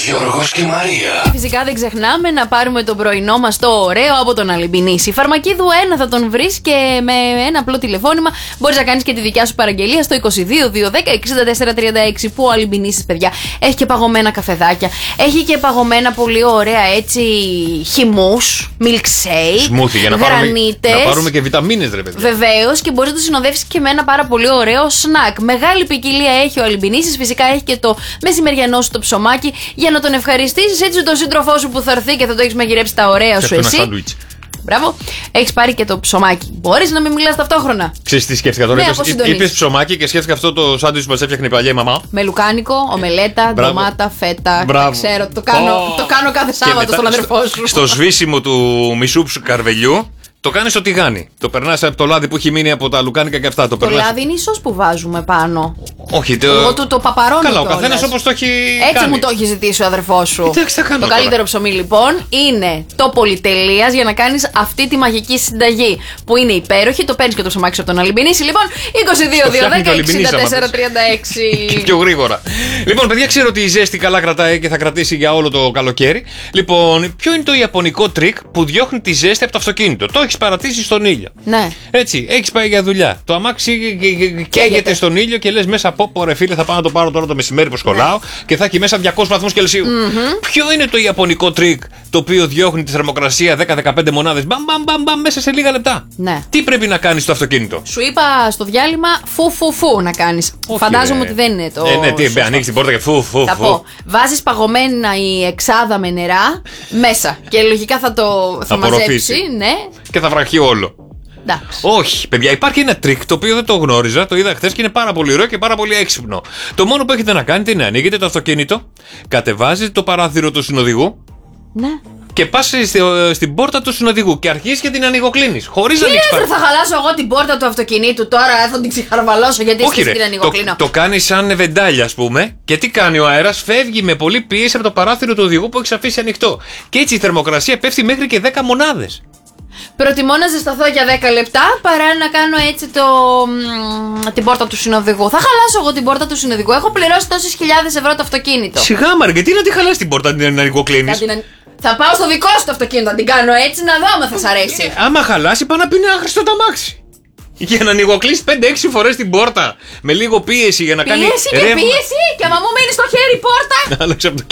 Γιώργος και Μαρία. Φυσικά δεν ξεχνάμε να πάρουμε το πρωινό μας το ωραίο από τον Αλυμπινίση. Φαρμακίδου 1 θα τον βρεις και με ένα απλό τηλεφώνημα μπορείς να κάνεις και τη δικιά σου παραγγελία στο 22 210 64 36. Που ο Αλυμπινίσης, παιδιά, έχει και παγωμένα καφεδάκια. Έχει και παγωμένα πολύ ωραία έτσι χυμούς, milkshake, Σμούθι για να πάρουμε και βιταμίνες, ρε παιδιά. Βεβαίως, και μπορείς να το συνοδεύσεις και με ένα πάρα πολύ ωραίο σνακ. Μεγάλη ποικιλία έχει ο Αλυμπινίσης. Φυσικά έχει και το μεσημεριανό σου το ψωμάκι για να τον ευχαριστήσεις έτσι τον σύντροφό σου που θα έρθει και θα το έχεις μαγειρέψει τα ωραία σου εσύ. Μπράβο, έχεις πάρει και το ψωμάκι. Μπορείς να μην μιλάς ταυτόχρονα. Ξέρεις τι σκέφτηκα τώρα? Είπες ψωμάκι και σκέφτηκα αυτό το σάντουιτς που μας έφτιαχνε η παλιά η μαμά. Με λουκάνικο, ομελέτα, ντομάτα, φέτα. Ξέρω, το κάνω κάθε Σάββατο στον αδερφό σου. Στο σβήσιμο του μισού καρβελιού. Το κάνεις στο τηγάνι. Το περνάς από το λάδι που έχει μείνει από τα λουκάνικα και αυτά. Το λάδι είναι η σως που βάζουμε πάνω. Όχι, εγώ το παπαρώνω. Καλά, ο καθένας όπως το έχει έτσι κάνει. μου το έχει ζητήσει ο αδερφός σου. Εντάξει, το καλύτερο ψωμί λοιπόν είναι το πολυτελείας για να κάνεις αυτή τη μαγική συνταγή. Που είναι υπέροχη. Το παίρνεις και το ψωμάκι από τον Αλυμπινίση. Λοιπόν, 22 210 64 36. Και πιο γρήγορα. Λοιπόν, παιδιά, ξέρω ότι η ζέστη καλά κρατάει και θα κρατήσει για όλο το καλοκαίρι. Λοιπόν, ποιο είναι το ιαπωνικό τρίκ που διώχνει τη ζέστη από το αυτοκίνητο? Το έχεις παρατήσει στον ήλιο. Ναι. Έτσι, έχεις πάει για δουλειά. Το αμάξι καίγεται στον ήλιο και λες μέσα από ρε φίλε, θα πάω να το πάρω τώρα το μεσημέρι που σχολάω και θα έχει μέσα 200 βαθμούς Κελσίου. Ποιο είναι το ιαπωνικό τρίκ το οποίο διώχνει τη θερμοκρασία 10-15 μονάδες μπαμ μέσα σε λίγα λεπτά? Ναι. Τι πρέπει να κάνεις στο αυτοκίνητο? Σου είπα στο διάλειμμα φου να κάνεις. Φαντάζομαι ότι δεν είναι το. Ναι, τι, ανοίξεις την πόρτα και φου. Θα πω. Βάζεις παγωμένα η εξάδα με νερά μέσα και λογικά θα μαζέψει. Ναι. Και θα βραχεί όλο. Εντάξει. Όχι, παιδιά, υπάρχει ένα τρίκ το οποίο δεν το γνώριζα, το είδα χθες και είναι πάρα πολύ ωραίο και πάρα πολύ έξυπνο. Το μόνο που έχετε να κάνετε είναι ανοίγετε το αυτοκίνητο, κατεβάζετε το παράθυρο του συνοδηγού. Ναι. Και πας στην πόρτα του συνοδηγού και αρχίζεις και την ανοιγοκλίνεις. Χωρίς να ανοίξεις. Θα χαλάσω εγώ την πόρτα του αυτοκινήτου τώρα, θα την ξεχαρβαλώσω γιατί εσύ την ανοιγοκλίνω. Το κάνεις σαν βεντάλια, ας πούμε, και τι κάνει ο αέρας? Φεύγει με πολύ πίεση από το παράθυρο του οδηγού που έχεις αφήσει ανοιχτό. Και έτσι η θερμοκρασία πέφτει μέχρι και 10 μονάδες. Προτιμώ να ζεσταθώ για 10 λεπτά παρά να κάνω έτσι την πόρτα του συνοδηγού. Θα χαλάσω εγώ την πόρτα του συνοδηγού. Έχω πληρώσει τόσες χιλιάδες ευρώ το αυτοκίνητο. Σιγά, Μαρ, γιατί να τη χαλάσει την πόρτα, την ανοιγοκλίνεις? Θα πάω στο δικό σου το αυτοκίνητο, να την κάνω έτσι να δω αν θα σ' αρέσει. Άμα χαλάσει, πάει να πει είναι άχρηστο το αμάξι. Για να ανοιγοκλείσει 5-6 φορές την πόρτα. Με λίγο πίεση για να κάνει. Πίεση και άμα μου μείνει στο χέρι η πόρτα.